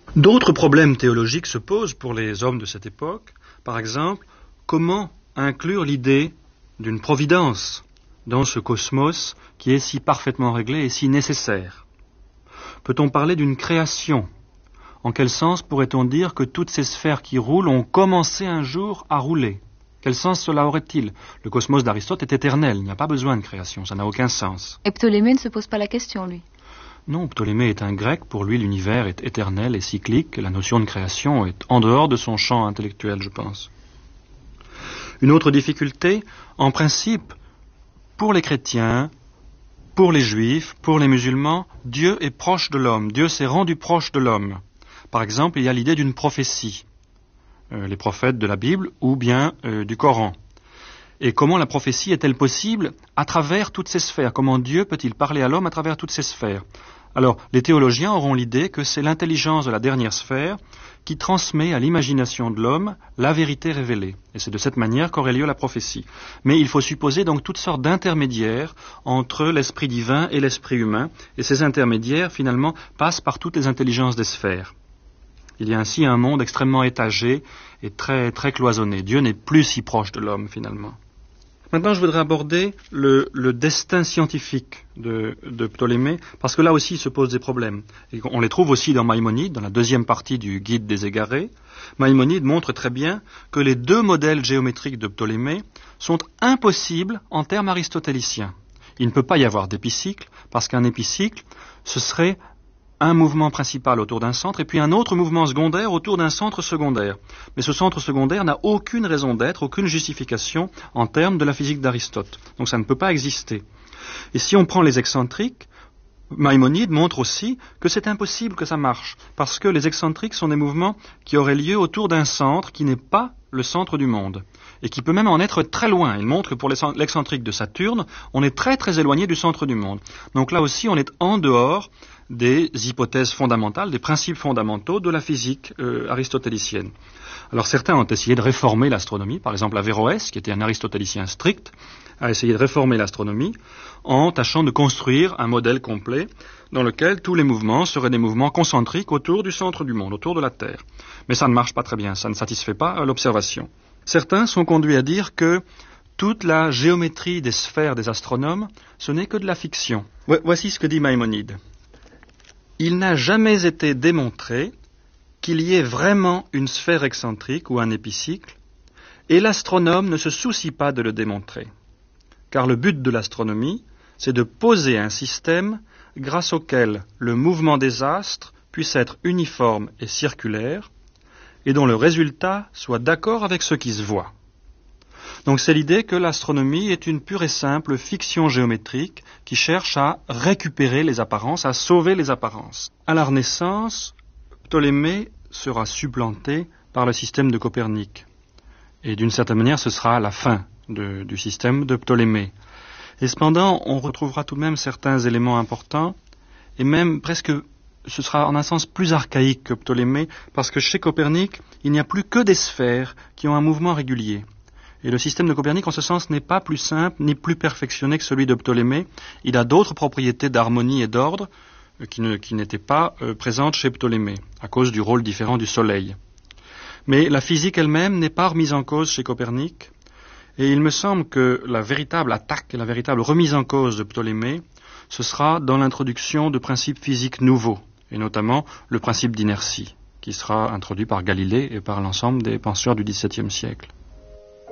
D'autres problèmes théologiques se posent pour les hommes de cette époque. Par exemple, comment inclure l'idée d'une providence dans ce cosmos qui est si parfaitement réglé et si nécessaire? Peut-on parler d'une création? En quel sens pourrait-on dire que toutes ces sphères qui roulent ont commencé un jour à rouler? Quel sens cela aurait-il? Le cosmos d'Aristote est éternel, il n'y a pas besoin de création, ça n'a aucun sens. Et Ptolémée ne se pose pas la question, lui? Non, Ptolémée est un grec, pour lui l'univers est éternel et cyclique, la notion de création est en dehors de son champ intellectuel, je pense. Une autre difficulté, en principe, pour les chrétiens, pour les juifs, pour les musulmans, Dieu est proche de l'homme, Dieu s'est rendu proche de l'homme. Par exemple, il y a l'idée d'une prophétie, les prophètes de la Bible ou bien du Coran. Et comment la prophétie est-elle possible à travers toutes ces sphères? Comment Dieu peut-il parler à l'homme à travers toutes ces sphères? Alors, les théologiens auront l'idée que c'est l'intelligence de la dernière sphère qui transmet à l'imagination de l'homme la vérité révélée. Et c'est de cette manière qu'aurait lieu la prophétie. Mais il faut supposer donc toutes sortes d'intermédiaires entre l'esprit divin et l'esprit humain. Et ces intermédiaires, finalement, passent par toutes les intelligences des sphères. Il y a ainsi un monde extrêmement étagé et très, très cloisonné. Dieu n'est plus si proche de l'homme, finalement. Maintenant, je voudrais aborder le destin scientifique de Ptolémée, parce que là aussi, il se pose des problèmes. Et on les trouve aussi dans Maïmonide, dans la deuxième partie du Guide des égarés. Maïmonide montre très bien que les deux modèles géométriques de Ptolémée sont impossibles en termes aristotéliciens. Il ne peut pas y avoir d'épicycle, parce qu'un épicycle, ce serait un mouvement principal autour d'un centre et puis un autre mouvement secondaire autour d'un centre secondaire. Mais ce centre secondaire n'a aucune raison d'être, aucune justification en termes de la physique d'Aristote. Donc ça ne peut pas exister. Et si on prend les excentriques, Maïmonide montre aussi que c'est impossible que ça marche, parce que les excentriques sont des mouvements qui auraient lieu autour d'un centre qui n'est pas le centre du monde, et qui peut même en être très loin. Il montre que pour l'excentrique de Saturne, on est très très éloigné du centre du monde. Donc là aussi, on est en dehors des hypothèses fondamentales, des principes fondamentaux de la physique aristotélicienne. Alors certains ont essayé de réformer l'astronomie, par exemple Averroès, qui était un aristotélicien strict, a essayé de réformer l'astronomie en tâchant de construire un modèle complet dans lequel tous les mouvements seraient des mouvements concentriques autour du centre du monde, autour de la Terre. Mais ça ne marche pas très bien, ça ne satisfait pas l'observation. Certains sont conduits à dire que toute la géométrie des sphères des astronomes, ce n'est que de la fiction. Voici ce que dit Maïmonide. Il n'a jamais été démontré qu'il y ait vraiment une sphère excentrique ou un épicycle, et l'astronome ne se soucie pas de le démontrer. Car le but de l'astronomie, c'est de poser un système grâce auquel le mouvement des astres puisse être uniforme et circulaire, et dont le résultat soit d'accord avec ce qui se voit. Donc c'est l'idée que l'astronomie est une pure et simple fiction géométrique qui cherche à récupérer les apparences, à sauver les apparences. À la Renaissance, Ptolémée sera supplanté par le système de Copernic. Et d'une certaine manière, ce sera la fin du système de Ptolémée. Et cependant, on retrouvera tout de même certains éléments importants, et même presque, ce sera en un sens plus archaïque que Ptolémée, parce que chez Copernic, il n'y a plus que des sphères qui ont un mouvement régulier. Et le système de Copernic, en ce sens, n'est pas plus simple ni plus perfectionné que celui de Ptolémée. Il a d'autres propriétés d'harmonie et d'ordre qui n'étaient pas présentes chez Ptolémée, à cause du rôle différent du Soleil. Mais la physique elle-même n'est pas remise en cause chez Copernic, et il me semble que la véritable attaque et la véritable remise en cause de Ptolémée, ce sera dans l'introduction de principes physiques nouveaux, et notamment le principe d'inertie, qui sera introduit par Galilée et par l'ensemble des penseurs du XVIIe siècle.